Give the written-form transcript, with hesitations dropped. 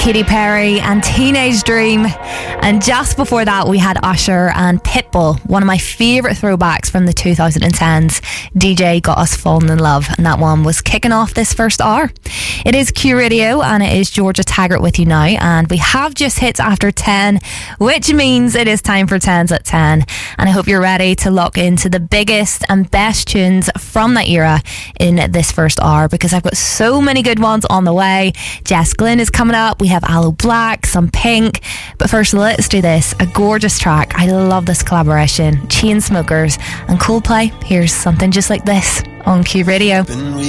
Katy Perry and Teenage Dream. And just before that, we had Usher and Pitbull, one of my favourite throwbacks from the 2010s. DJ Got Us Falling in Love, and that one was kicking off this first hour. It is Q Radio, and it is Georgia Taggart with you now, and we have just hit after 10, which means it is time for 10s at 10. And I hope you're ready to lock into the biggest and best tunes from that era in this first hour, because I've got so many good ones on the way. Jess Glynn is coming up. We have Aloe Black, some Pink. But first, let's do this. A gorgeous track. I love this collaboration. Chainsmokers and Coldplay. Here's something just like this on Q Radio.